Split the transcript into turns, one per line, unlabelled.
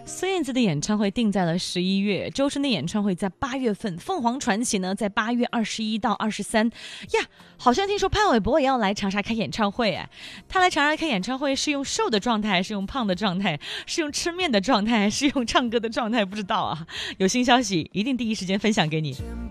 孙燕姿的演唱会定在了11月，周深的演唱会在8月份，凤凰传奇呢在8月21到23呀。好像听说潘玮柏也要来长沙开演唱会哎，他来长沙开演唱会是用瘦的状态，还是用胖的状态，是用吃面的状态，还是用唱歌的状态？不知道啊。有新消息一定第一时间分享给你。